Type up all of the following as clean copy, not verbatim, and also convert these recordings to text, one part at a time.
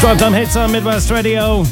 Drive Time Hits on Midwest Radio.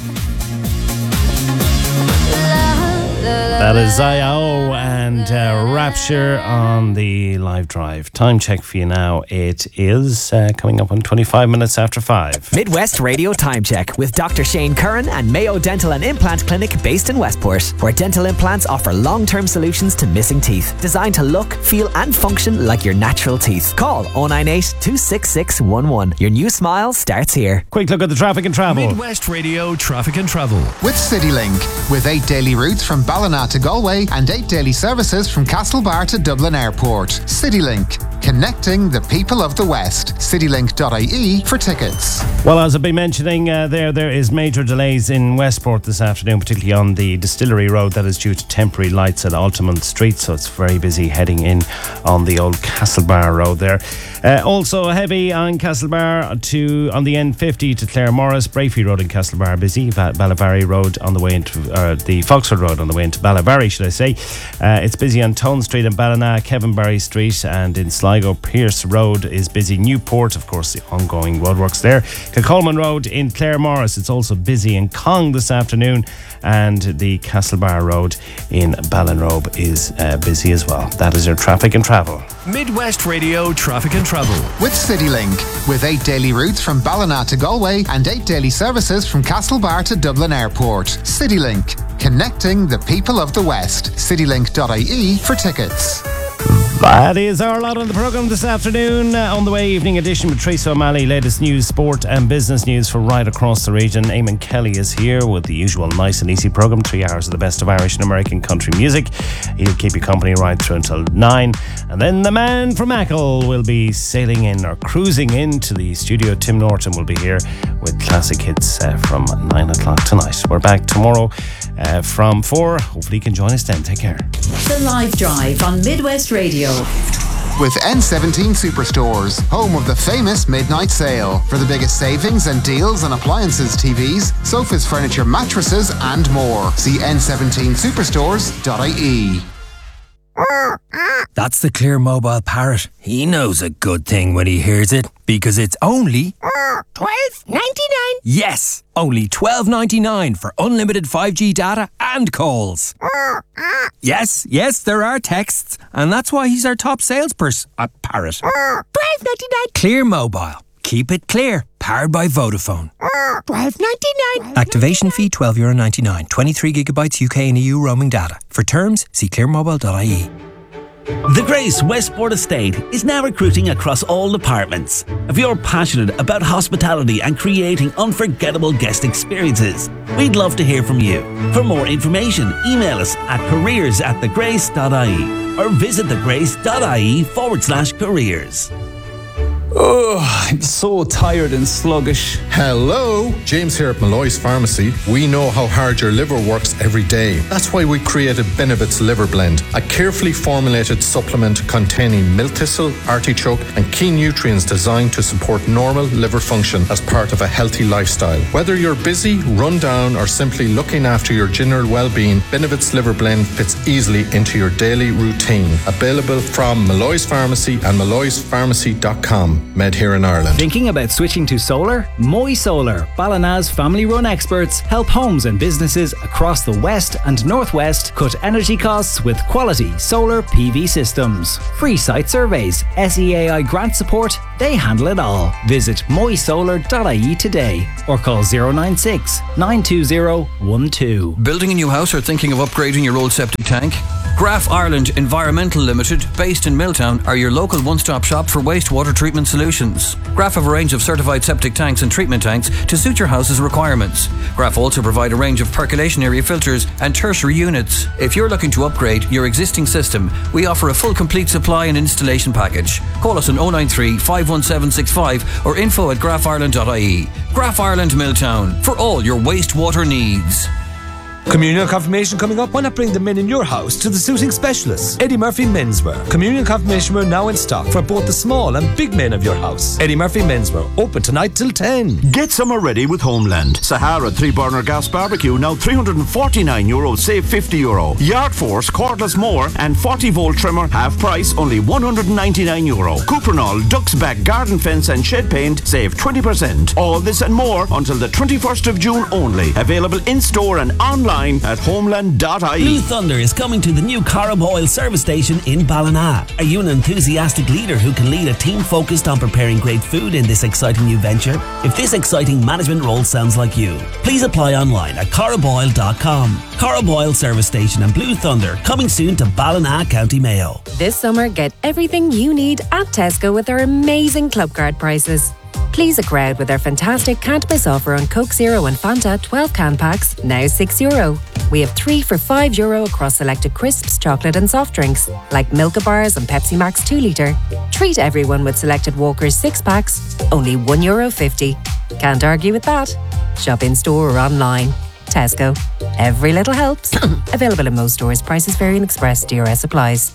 That is Zio and Rapture on the live drive. Time check for you now. It is coming up on 25 minutes after 5. Midwest Radio Time Check with Dr. Shane Curran and Mayo Dental and Implant Clinic based in Westport, where dental implants offer long-term solutions to missing teeth, designed to look, feel and function like your natural teeth. Call 098 266 11. Your new smile starts here. Quick look at the traffic and travel. Midwest Radio Traffic and Travel. With CityLink, with 8 daily routes from Ballina to Galway and 8 daily services from Castlebar to Dublin Airport. CityLink, connecting the people of the West. Citylink.ie for tickets. Well, as I've been mentioning, there is major delays in Westport this afternoon, particularly on the Distillery Road. That is due to temporary lights at Altamont Street, so it's very busy heading in on the old Castlebar Road there. Also heavy on Castlebar on the N50 to Claremorris. Brayfee Road in Castlebar busy. Ballavary Road on the way into the Foxford Road on the way into Ballavary, should I say. It's busy on Tone Street in Ballina, Kevinbarry Street, and in Sligo. Pierce Road is busy. Newport, of course, the ongoing roadworks there. Kilcolman Road in Claremorris, it's also busy in Cong this afternoon, and the Castlebar Road in Ballinrobe is busy as well. That is your traffic and travel. Midwest Radio Traffic and Travel. With CityLink, with 8 daily routes from Ballina to Galway and 8 daily services from Castlebar to Dublin Airport. CityLink, connecting the people of the West. Citylink.ie for tickets. That is our lot on the programme this afternoon. On the way, evening edition with Tracy O'Malley. Latest news, sport and business news for right across the region. Eamon Kelly is here with the usual nice and easy programme. 3 hours of the best of Irish and American country music. He'll keep you company right through until 9. And then the man from Achill will be sailing in or cruising into the studio. Tim Norton will be here with classic hits from 9 o'clock tonight. We're back tomorrow from 4. Hopefully you can join us then. Take care. The Live Drive on Midwest Radio. With N17 Superstores, home of the famous midnight sale. For the biggest savings and deals on appliances, TVs, sofas, furniture, mattresses and more. See n17superstores.ie. That's the Clear Mobile Parrot. He knows a good thing when he hears it, because it's only $12.99. Yes, only $12.99 for unlimited 5G data and calls. Yes, there are texts, and that's why he's our top salesperson at Parrot. $12.99. Clear Mobile. Keep it clear. Powered by Vodafone. $12.99. Activation fee €12.99. 23 gigabytes UK and EU roaming data. For terms, see clearmobile.ie. The Grace Westport Estate is now recruiting across all departments. If you're passionate about hospitality and creating unforgettable guest experiences, we'd love to hear from you. For more information, email us at careers@thegrace.ie or visit thegrace.ie/careers. Oh, I'm so tired and sluggish. Hello, James here at Malloy's Pharmacy. We know how hard your liver works every day. That's why we created Benevit's Liver Blend, a carefully formulated supplement containing milk thistle, artichoke and key nutrients designed to support normal liver function as part of a healthy lifestyle. Whether you're busy, run down or simply looking after your general well-being, Benevit's Liver Blend fits easily into your daily routine. Available from Malloy's Pharmacy and malloyspharmacy.com. Made here in Ireland. Thinking about switching to solar? Moy Solar, Ballina's family-run experts, help homes and businesses across the West and Northwest cut energy costs with quality solar PV systems. Free site surveys, SEAI grant support, they handle it all. Visit moysolar.ie today or call 096 920 12. Building a new house or thinking of upgrading your old septic tank? Graf Ireland Environmental Limited, based in Milltown, are your local one-stop shop for wastewater treatment solutions. Graf have a range of certified septic tanks and treatment tanks to suit your house's requirements. Graf also provide a range of percolation area filters and tertiary units. If you're looking to upgrade your existing system, we offer a full complete supply and installation package. Call us on 093 51765 or info@grafireland.ie. Graf Ireland Milltown, for all your wastewater needs. Communion confirmation coming up. Why not bring the men in your house to the suiting specialists? Eddie Murphy Menswear. Communion confirmation wear now in stock for both the small and big men of your house. Eddie Murphy Menswear. Open tonight till 10. Get summer ready with Homeland. Sahara 3-burner gas barbecue now €349, save €50. Yard Force cordless mower and 40-volt trimmer half price, only €199. Cuprinol Ducks Back garden fence and shed paint, save 20%. All this and more until the 21st of June only. Available in store and online at homeland.ie. Blue Thunder is coming to the new Corrib Oil service station in Ballina. Are you an enthusiastic leader who can lead a team focused on preparing great food in this exciting new venture? If this exciting management role sounds like you, please apply online at corriboil.com. Corrib Oil service station and Blue Thunder coming soon to Ballina, County Mayo. This summer, get everything you need at Tesco with our amazing club card prices. Please a crowd with our fantastic can't miss offer on Coke Zero and Fanta 12 can packs, now €6. We have 3 for €5 across selected crisps, chocolate and soft drinks, like Milka Bars and Pepsi Max 2 litre. Treat everyone with selected Walkers 6 packs, only €1.50. Can't argue with that. Shop in store or online. Tesco. Every little helps. Available in most stores. Prices vary in Express. DRS applies.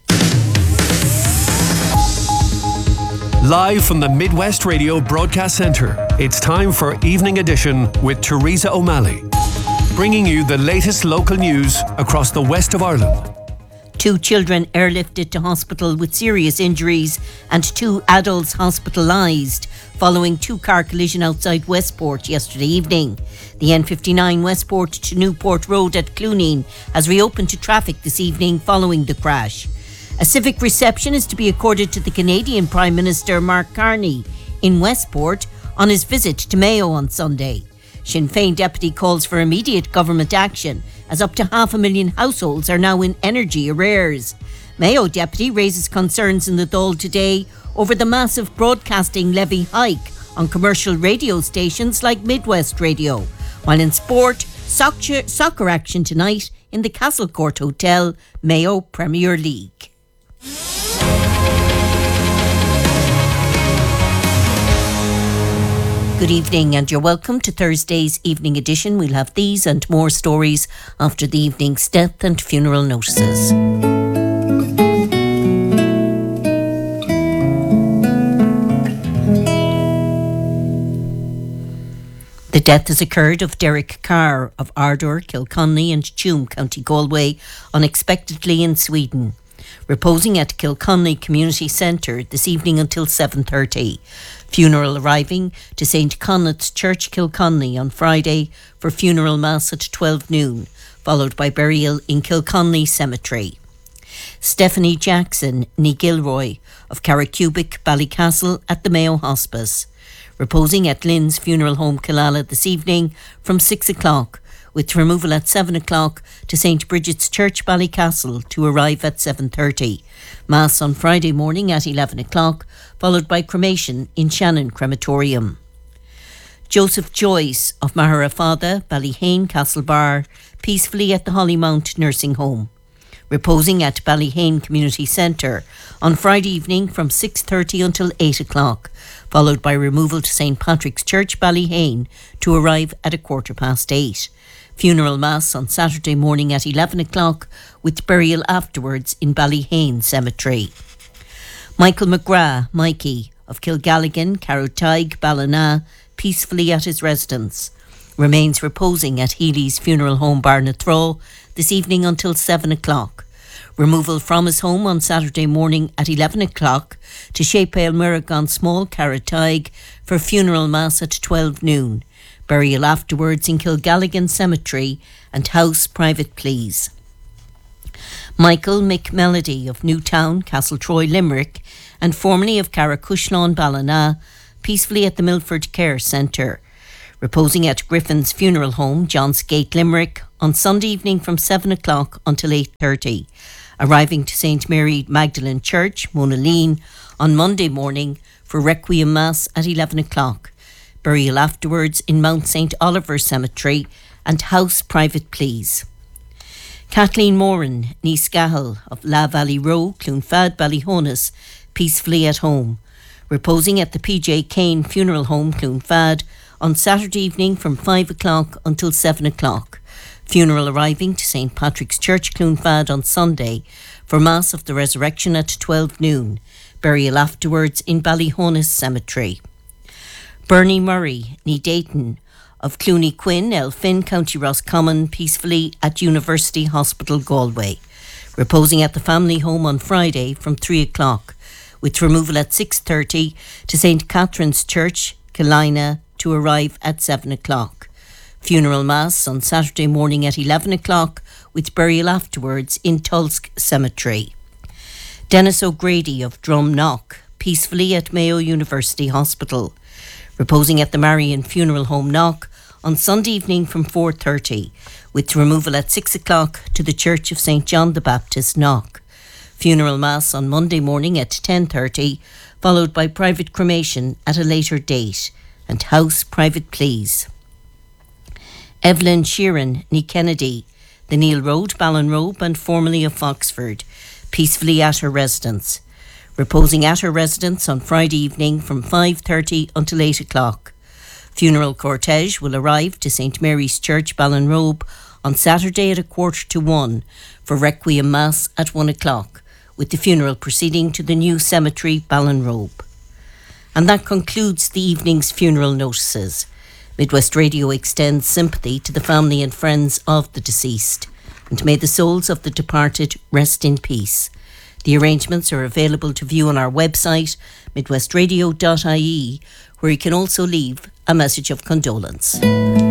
Live from the Midwest Radio Broadcast Centre, it's time for Evening Edition with Teresa O'Malley, bringing you the latest local news across the west of Ireland. 2 children airlifted to hospital with serious injuries and 2 adults hospitalised following 2-car collision outside Westport yesterday evening. The N59 Westport to Newport Road at Clooneen has reopened to traffic this evening following the crash. A civic reception is to be accorded to the Canadian Prime Minister Mark Carney in Westport on his visit to Mayo on Sunday. Sinn Féin deputy calls for immediate government action as up to 500,000 households are now in energy arrears. Mayo deputy raises concerns in the Dáil today over the massive broadcasting levy hike on commercial radio stations like Midwest Radio. While in sport, soccer action tonight in the Castlecourt Hotel, Mayo Premier League. Good evening and you're welcome to Thursday's Evening Edition. We'll have these and more stories after the evening's death and funeral notices. The death has occurred of Derek Carr of Ardor, Kilconnelly and Tuam, County Galway, unexpectedly in Sweden. Reposing at Kilconnelly Community Centre this evening until 7:30. Funeral arriving to St Connacht's Church, Kilconnelly on Friday for funeral mass at 12 noon, followed by burial in Kilconnelly Cemetery. Stephanie Jackson, ní Gilroy of Carricubic, Ballycastle at the Mayo Hospice. Reposing at Lynn's Funeral Home, Killala this evening from 6 o'clock, with removal at 7 o'clock to St Bridget's Church, Ballycastle to arrive at 7:30. Mass on Friday morning at 11 o'clock, followed by cremation in Shannon Crematorium. Joseph Joyce of Maharafada, Ballyhane, Castlebar, peacefully at the Hollymount Nursing Home. Reposing at Ballyhane Community Centre on Friday evening from 6:30 until 8 o'clock, followed by removal to St Patrick's Church, Ballyhane to arrive at 8:15. Funeral mass on Saturday morning at 11 o'clock with burial afterwards in Ballyhane Cemetery. Michael McGrath, Mikey of Kilgalligan, Carrowtaig, Ballina, peacefully at his residence. Remains reposing at Healy's Funeral Home, Barnathrow this evening until 7 o'clock. Removal from his home on Saturday morning at 11 o'clock to Shepale Murrigan Small, Carrowtaig for funeral mass at 12 noon. Burial afterwards in Kilgalligan Cemetery and house private please. Michael McMelody of Newtown, Castletroy, Limerick and formerly of Carracushlawn, Ballina, peacefully at the Milford Care Centre. Reposing at Griffin's Funeral Home, John's Gate, Limerick on Sunday evening from 7 o'clock until 8:30. Arriving to St Mary Magdalene Church, Monaleen, on Monday morning for Requiem Mass at 11 o'clock. Burial afterwards in Mount St Oliver Cemetery and house private please. Kathleen Moran, niece Gahal of La Valley Row, Cloonfad, Ballyhonus, peacefully at home. Reposing at the PJ Kane Funeral Home, Cloonfad, on Saturday evening from 5 o'clock until 7 o'clock. Funeral arriving to St Patrick's Church, Clonfad on Sunday for Mass of the Resurrection at 12 noon. Burial afterwards in Ballyhonas Cemetery. Bernie Murray, ní Dayton, of Clooney Quinn, Elphin, County Roscommon, peacefully at University Hospital, Galway. Reposing at the family home on Friday from 3 o'clock, with removal at 6:30 to St Catherine's Church, Killina, to arrive at 7 o'clock. Funeral Mass on Saturday morning at 11 o'clock, with burial afterwards in Tulsk Cemetery. Dennis O'Grady of Drumknock, peacefully at Mayo University Hospital. Reposing at the Marion Funeral Home Knock on Sunday evening from 4:30, with removal at 6 o'clock to the Church of St John the Baptist, Knock. Funeral Mass on Monday morning at 10:30, followed by private cremation at a later date, and house private pleas. Evelyn Sheeran, ní Kennedy, the Neil Road, Ballinrobe, and formerly of Foxford, peacefully at her residence. Reposing at her residence on Friday evening from 5:30 until 8 o'clock. Funeral cortege will arrive to St Mary's Church, Ballinrobe, on Saturday at 1:45 for Requiem Mass at 1 o'clock, with the funeral proceeding to the new cemetery, Ballinrobe. And that concludes the evening's funeral notices. Midwest Radio extends sympathy to the family and friends of the deceased, and may the souls of the departed rest in peace. The arrangements are available to view on our website, midwestradio.ie, where you can also leave a message of condolence.